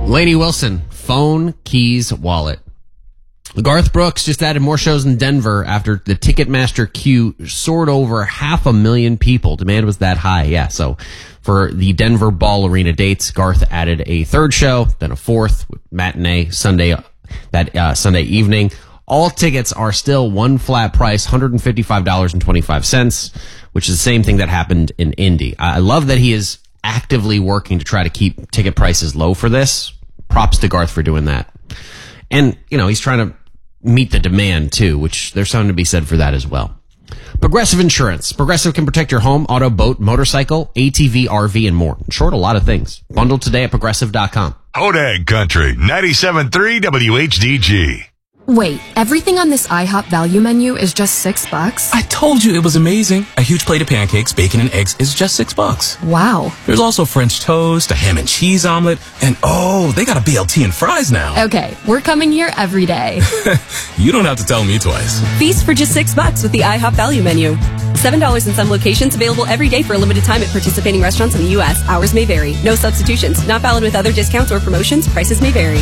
Lainey Wilson, phone, keys, wallet. Garth Brooks just added more shows in Denver after the Ticketmaster queue soared over 500,000 people. Demand was that high, yeah. So for the Denver Ball Arena dates, Garth added a third show, then a fourth matinee Sunday evening. All tickets are still one flat price, $155.25, which is the same thing that happened in Indy. I love that he is actively working to try to keep ticket prices low for this. Props to Garth for doing that. And, he's trying to meet the demand too, which there's something to be said for that as well. Progressive Insurance. Progressive can protect your home, auto, boat, motorcycle, ATV, RV, and more. In short, a lot of things. Bundle today at Progressive.com. Hodag Country, 97.3 WHDG. Wait, everything on this IHOP value menu is just $6? I told you it was amazing. A huge plate of pancakes, bacon, and eggs is just $6. Wow. There's also French toast, a ham and cheese omelet, and they got a BLT and fries now. Okay, we're coming here every day. You don't have to tell me twice. Feast for just $6 with the IHOP value menu. $7 in some locations, available every day for a limited time at participating restaurants in the U.S. Hours may vary. No substitutions. Not valid with other discounts or promotions. Prices may vary.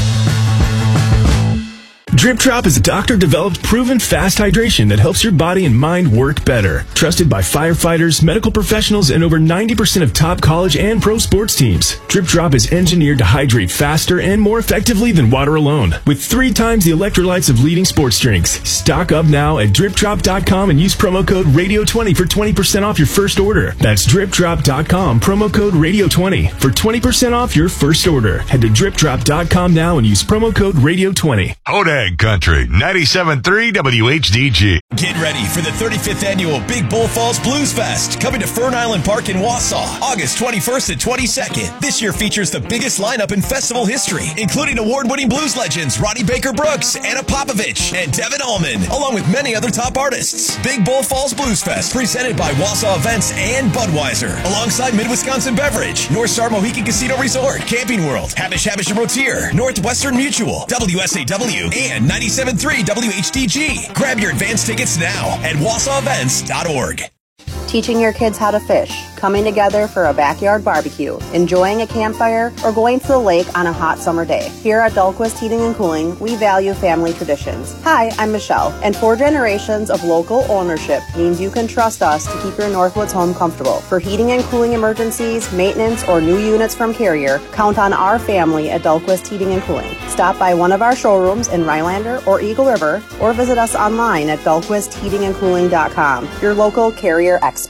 Drip Drop is a doctor-developed, proven fast hydration that helps your body and mind work better. Trusted by firefighters, medical professionals, and over 90% of top college and pro sports teams. Drip Drop is engineered to hydrate faster and more effectively than water alone, with 3 times the electrolytes of leading sports drinks. Stock up now at DripDrop.com and use promo code Radio20 for 20% off your first order. That's DripDrop.com, promo code Radio20 for 20% off your first order. Head to DripDrop.com now and use promo code Radio20. Hodag Country, 97.3 WHDG. Get ready for the 35th annual Big Bull Falls Blues Fest, coming to Fern Island Park in Wausau, August 21st and 22nd. This year features the biggest lineup in festival history, including award-winning blues legends Ronnie Baker Brooks, Anna Popovich, and Devin Allman, along with many other top artists. Big Bull Falls Blues Fest, presented by Wausau Events and Budweiser, alongside Mid-Wisconsin Beverage, North Star Mohican Casino Resort, Camping World, Habish & Rotier, Northwestern Mutual, WSAW, and 97.3 WHDG. Grab your advance tickets now at WausauEvents.org. Teaching your kids how to fish, coming together for a backyard barbecue, enjoying a campfire, or going to the lake on a hot summer day. Here at Dahlquist Heating and Cooling, we value family traditions. Hi, I'm Michelle, and 4 generations of local ownership means you can trust us to keep your Northwoods home comfortable. For heating and cooling emergencies, maintenance, or new units from Carrier, count on our family at Dahlquist Heating and Cooling. Stop by one of our showrooms in Rhinelander or Eagle River, or visit us online at DahlquistHeatingandCooling.com. Your local Carrier experts.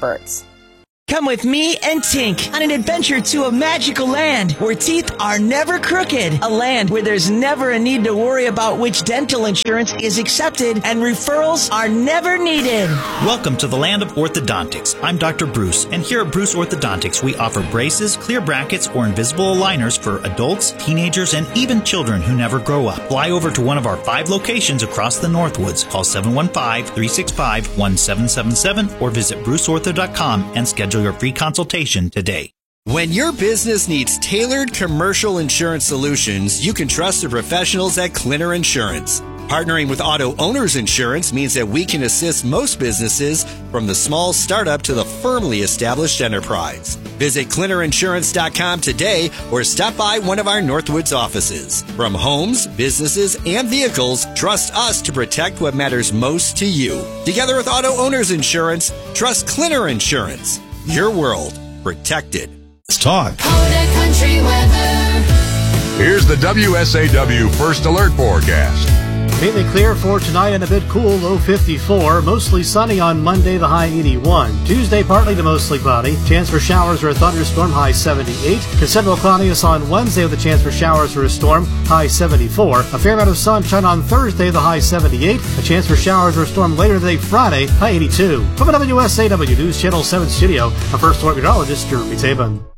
Come with me and Tink on an adventure to a magical land where teeth are never crooked. A land where there's never a need to worry about which dental insurance is accepted and referrals are never needed. Welcome to the land of orthodontics. I'm Dr. Bruce, and here at Bruce Orthodontics, we offer braces, clear brackets, or invisible aligners for adults, teenagers, and even children who never grow up. Fly over to one of our 5 locations across the Northwoods. Call 715-365-1777 or visit bruceortho.com and schedule your free consultation today. When your business needs tailored commercial insurance solutions, you can trust the professionals at Clinner Insurance. Partnering with Auto Owners Insurance means that we can assist most businesses from the small startup to the firmly established enterprise. Visit ClinnerInsurance.com today or stop by one of our Northwoods offices. From homes, businesses, and vehicles, trust us to protect what matters most to you. Together with Auto Owners Insurance, trust Clinner Insurance. Your world protected. Let's talk. Country weather. Here's the WSAW First Alert forecast. Mainly clear for tonight and a bit cool, low 54. Mostly sunny on Monday, the high 81. Tuesday, partly to mostly cloudy. Chance for showers or a thunderstorm, high 78. Considerable cloudiness on Wednesday with a chance for showers or a storm, high 74. A fair amount of sunshine on Thursday, the high 78. A chance for showers or a storm later today, Friday, high 82. From the WSAW News Channel 7 studio, I'm First Alert meteorologist Jeremy Taban.